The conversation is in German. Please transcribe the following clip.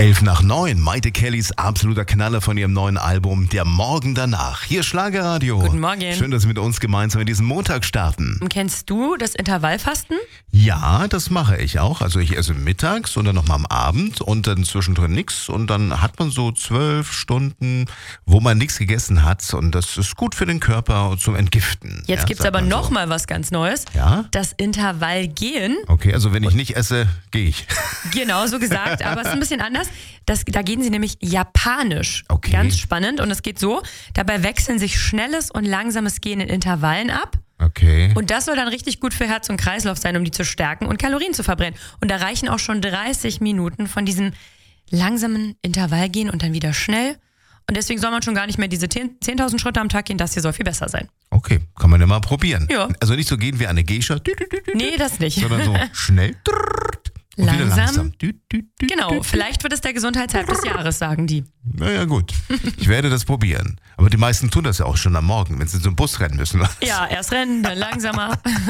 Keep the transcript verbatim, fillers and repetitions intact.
Elf nach neun, Maite Kellys absoluter Knaller von ihrem neuen Album Der Morgen danach. Hier Schlagerradio. Guten Morgen. Schön, dass Sie mit uns gemeinsam in diesen Montag starten. Kennst du das Intervallfasten? Ja, das mache ich auch. Also ich esse mittags und dann nochmal am Abend und dann zwischendrin nichts. Und dann hat man so zwölf Stunden, wo man nichts gegessen hat. Und das ist gut für den Körper zum Entgiften. Jetzt ja, gibt's aber so. noch mal was ganz Neues. Ja? Das Intervallgehen. Okay, also wenn ich nicht esse, gehe ich. Genau, so gesagt, aber es ist ein bisschen anders. Das, da gehen sie nämlich japanisch. Okay. Ganz spannend. Und es geht so, dabei wechseln sich schnelles und langsames Gehen in Intervallen ab. Okay. Und das soll dann richtig gut für Herz und Kreislauf sein, um die zu stärken und Kalorien zu verbrennen. Und da reichen auch schon dreißig Minuten von diesem langsamen Intervallgehen und dann wieder schnell. Und deswegen soll man schon gar nicht mehr diese zehntausend Schritte am Tag gehen. Das hier soll viel besser sein. Okay, kann man ja mal probieren. Ja. Also nicht so gehen wie eine Geisha, Nee, das nicht. sondern so schnell. Und wieder Langsam. langsam. Dü, dü, dü, Genau, dü, dü. vielleicht wird es der Gesundheitshype des Jahres, sagen die. Naja, gut. Ich werde das probieren. Aber die meisten tun das ja auch schon am Morgen, wenn sie zum Bus rennen müssen. Ja, erst rennen, dann langsamer.